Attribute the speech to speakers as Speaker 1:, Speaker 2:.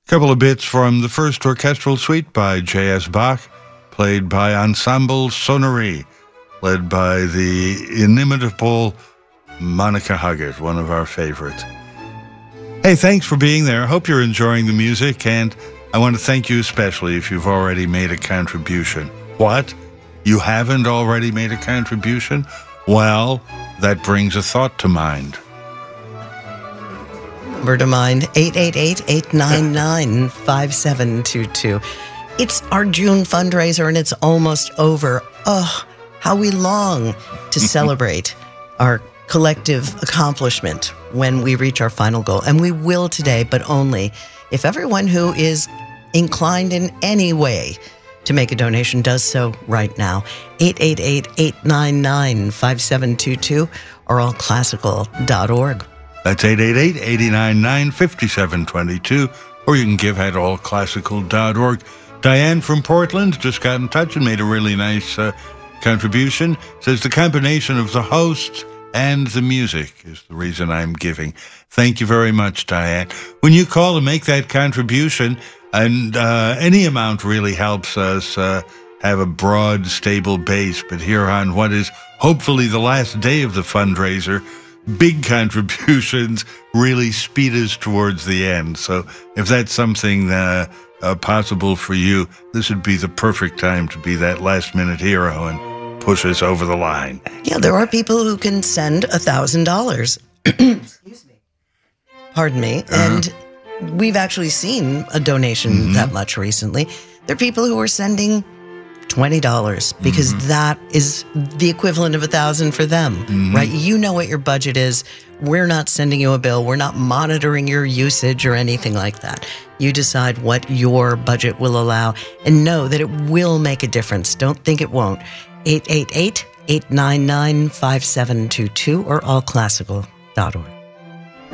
Speaker 1: Couple of bits from the first orchestral suite by J.S. Bach, played by Ensemble Sonnerie, led by the inimitable Monica Huggett, one of our favorites. Hey, thanks for being there. I hope you're enjoying the music, and I want to thank you especially if you've already made a contribution. What? You haven't already made a contribution? Well, that brings a thought to mind.
Speaker 2: Number to mind, 888-899-5722. It's our June fundraiser, and it's almost over. Oh, how we long to celebrate our collective accomplishment when we reach our final goal. And we will today, but only if everyone who is inclined in any way to make a donation does so right now. 888-899-5722 or allclassical.org.
Speaker 1: That's 888-899-5722, or you can give at allclassical.org. Diane from Portland just got in touch and made a really nice contribution. Says the combination of the hosts and the music is the reason I'm giving. Thank you very much, Diane. When you call to make that contribution, and any amount really helps us have a broad, stable base, but here on what is hopefully the last day of the fundraiser, big contributions really speed us towards the end. So if that's something possible for you, this would be the perfect time to be that last-minute hero and push us over the line.
Speaker 2: Yeah, there are people who can send $1,000. Excuse me. Pardon me. And we've actually seen a donation that much recently. There are people who are sending $20 because that is the equivalent of $1,000 for them, right? You know what your budget is. We're not sending you a bill. We're not monitoring your usage or anything like that. You decide what your budget will allow and know that it will make a difference. Don't think it won't. 888-899-5722 or allclassical.org.